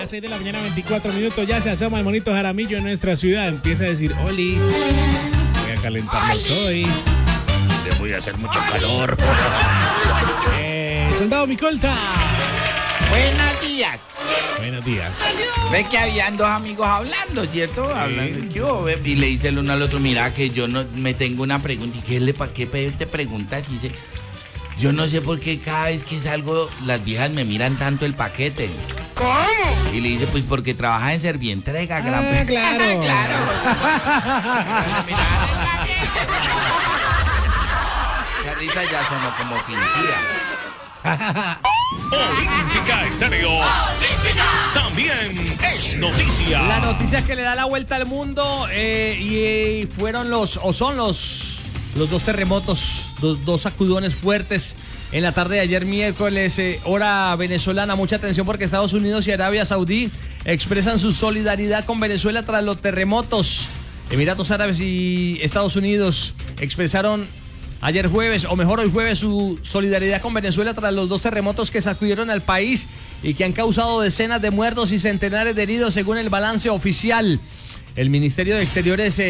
A las 6 de la mañana, 24 minutos, ya se asoma el monito Jaramillo en nuestra ciudad. Empieza a decir, Oli, voy a calentarlos hoy. Le voy a hacer mucho calor. Soldado Micolta. Buenos días. Buenos días. Ve que habían dos amigos hablando, ¿cierto? Sí. Hablando. Yo, y le dice el uno al otro, mira que yo no me tengo una pregunta. ¿Y qué te preguntas? Y dice, yo no sé por qué cada vez que salgo las viejas me miran tanto el paquete. ¿Cómo? Y le dice, pues porque trabaja en Servientrega, gran claro. Claro. Esa risa ya sonó como fingida. Olímpica Estéreo. Olímpica también es noticia. La noticia que le da la vuelta al mundo y son los dos terremotos, dos sacudones fuertes en la tarde de ayer miércoles, hora venezolana. Mucha atención porque Estados Unidos y Arabia Saudí expresan su solidaridad con Venezuela tras los terremotos. Emiratos Árabes y Estados Unidos expresaron ayer jueves, o mejor hoy jueves, su solidaridad con Venezuela tras los dos terremotos que sacudieron al país y que han causado decenas de muertos y centenares de heridos según el balance oficial. El Ministerio de Exteriores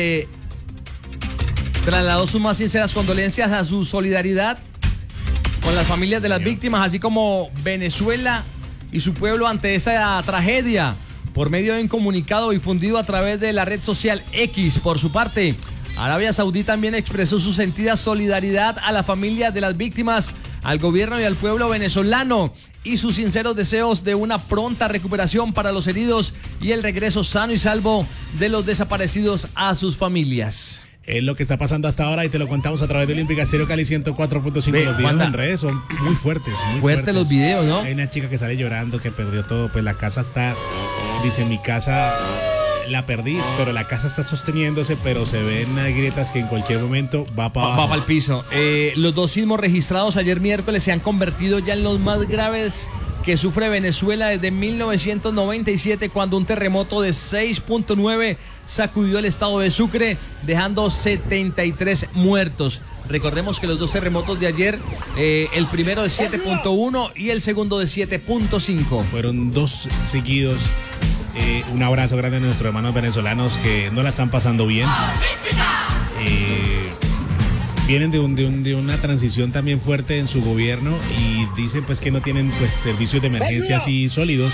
trasladó sus más sinceras condolencias a su solidaridad con las familias de las víctimas, así como Venezuela y su pueblo ante esta tragedia, por medio de un comunicado difundido a través de la red social X. Por su parte, Arabia Saudí también expresó su sentida solidaridad a las familias de las víctimas, al gobierno y al pueblo venezolano y sus sinceros deseos de una pronta recuperación para los heridos y el regreso sano y salvo de los desaparecidos a sus familias. Es lo que está pasando hasta ahora y te lo contamos a través de Olímpica Estéreo Cali 104.5. Los videos en redes son muy fuertes. Muy fuertes los videos, ¿no? Hay una chica que sale llorando, que perdió todo. Pues la casa está, dice, mi casa la perdí, pero la casa está sosteniéndose, pero se ven grietas que en cualquier momento va para abajo. Va para el piso. Los dos sismos registrados ayer miércoles se han convertido ya en los más graves que sufre Venezuela desde 1997, cuando un terremoto de 6.9 sacudió el estado de Sucre, dejando 73 muertos. Recordemos que los dos terremotos de ayer, el primero de 7.1 y el segundo de 7.5. Fueron dos seguidos. Un abrazo grande a nuestros hermanos venezolanos que no la están pasando bien. Vienen de una transición también fuerte en su gobierno y dicen pues que no tienen pues servicios de emergencia así sólidos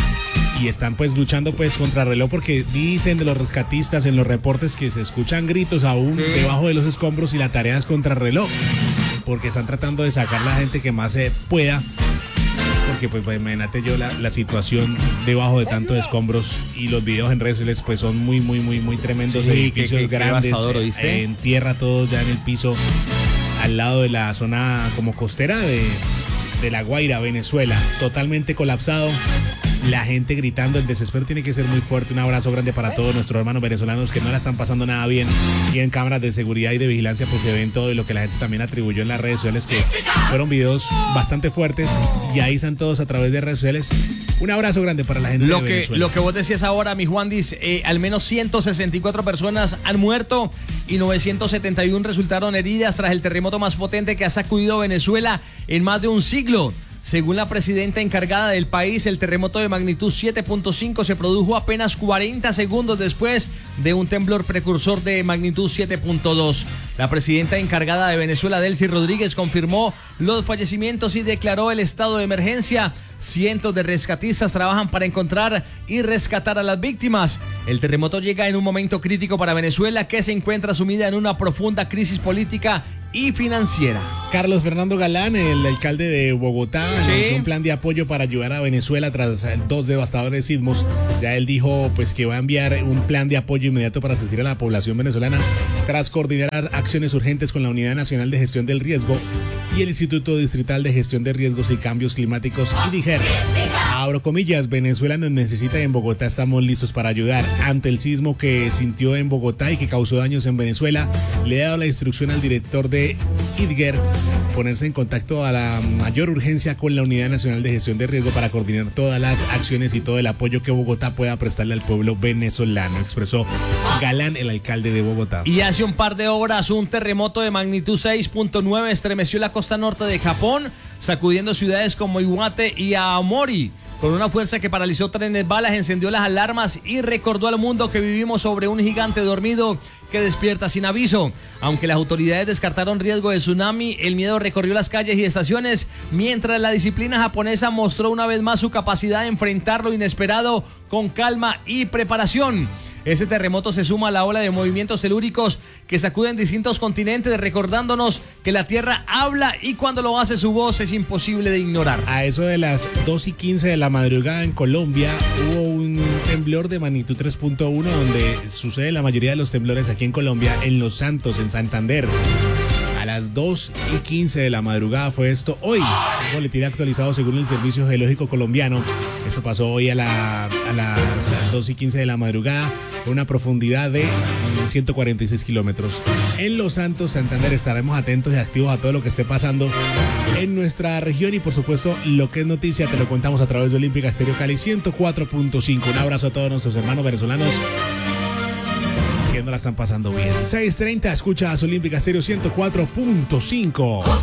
y están pues luchando pues contra reloj, porque dicen de los rescatistas en los reportes que se escuchan gritos aún debajo de los escombros y la tarea es contra reloj, porque están tratando de sacar la gente que más se pueda. Porque pues imagínate yo la situación debajo de tantos escombros, y los videos en redes sociales pues son muy tremendos. Edificios grandes, en tierra todos ya en el piso, al lado de la zona como costera de La Guaira, Venezuela, totalmente colapsado. La gente gritando, el desespero tiene que ser muy fuerte. Un abrazo grande para todos nuestros hermanos venezolanos que no la están pasando nada bien. Y en cámaras de seguridad y de vigilancia pues se ven todo, y lo que la gente también atribuyó en las redes sociales, que fueron videos bastante fuertes, y ahí están todos a través de redes sociales. Un abrazo grande para la gente de Venezuela. Lo que vos decías ahora, mi Juan, dice, al menos 164 personas han muerto y 971 resultaron heridas tras el terremoto más potente que ha sacudido Venezuela en más de un siglo. Según la presidenta encargada del país, el terremoto de magnitud 7.5 se produjo apenas 40 segundos después de un temblor precursor de magnitud 7.2. La presidenta encargada de Venezuela, Delcy Rodríguez, confirmó los fallecimientos y declaró el estado de emergencia. Cientos de rescatistas trabajan para encontrar y rescatar a las víctimas. El terremoto llega en un momento crítico para Venezuela, que se encuentra sumida en una profunda crisis política y financiera. Carlos Fernando Galán, el alcalde de Bogotá, anunció un plan de apoyo para ayudar a Venezuela tras dos devastadores sismos. Ya él dijo pues que va a enviar un plan de apoyo inmediato para asistir a la población venezolana, tras coordinar acciones urgentes con la Unidad Nacional de Gestión del Riesgo y el Instituto Distrital de Gestión de Riesgos y Cambios Climáticos, IDIGER. Abro comillas, Venezuela nos necesita y en Bogotá estamos listos para ayudar. Ante el sismo que sintió en Bogotá y que causó daños en Venezuela, le he dado la instrucción al director de IDIGER ponerse en contacto a la mayor urgencia con la Unidad Nacional de Gestión de Riesgo para coordinar todas las acciones y todo el apoyo que Bogotá pueda prestarle al pueblo venezolano, expresó Galán, el alcalde de Bogotá. Y hace un par de horas un terremoto de magnitud 6.9 estremeció la costa norte de Japón, sacudiendo ciudades como Iwate y Aomori. con una fuerza que paralizó trenes balas, encendió las alarmas y recordó al mundo que vivimos sobre un gigante dormido que despierta sin aviso. Aunque las autoridades descartaron riesgo de tsunami, el miedo recorrió las calles y estaciones, mientras la disciplina japonesa mostró una vez más su capacidad de enfrentar lo inesperado con calma y preparación. Ese terremoto se suma a la ola de movimientos telúricos que sacuden distintos continentes, recordándonos que la Tierra habla y cuando lo hace su voz es imposible de ignorar. A eso de las 2:15 de la madrugada en Colombia hubo un temblor de magnitud 3.1 donde sucede la mayoría de los temblores aquí en Colombia, en Los Santos, en Santander. A las 2:15 de la madrugada fue esto. Hoy, un boletín actualizado según el Servicio Geológico Colombiano. Eso pasó hoy a las 2:15 de la madrugada, con una profundidad de 146 kilómetros. En Los Santos, Santander, estaremos atentos y activos a todo lo que esté pasando en nuestra región y, por supuesto, lo que es noticia te lo contamos a través de Olímpica Estéreo Cali 104.5. Un abrazo a todos nuestros hermanos venezolanos que no la están pasando bien. 6:30, escuchas Olímpica Estéreo 104.5.